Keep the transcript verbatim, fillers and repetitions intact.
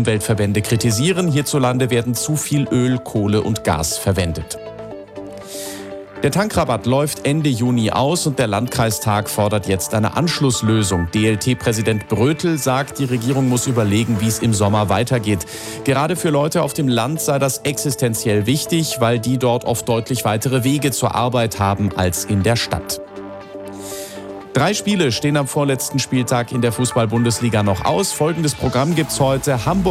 Umweltverbände kritisieren, hierzulande werden zu viel Öl, Kohle und Gas verwendet. Der Tankrabatt läuft Ende Juni aus und der Landkreistag fordert jetzt eine Anschlusslösung. D L T-Präsident Brötel sagt, die Regierung muss überlegen, wie es im Sommer weitergeht. Gerade für Leute auf dem Land sei das existenziell wichtig, weil die dort oft deutlich weitere Wege zur Arbeit haben als in der Stadt. Drei Spiele stehen am vorletzten Spieltag in der Fußball-Bundesliga noch aus. Folgendes Programm gibt's heute: Hamburg